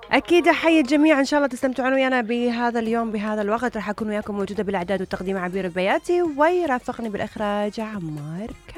أكيد أحيي الجميع، إن شاء الله تستمتعون ويانا بهذا اليوم بهذا الوقت. راح أكون وياكم موجودة بالإعداد والتقديم عبير البياتي، ويرافقني بالإخراج عمار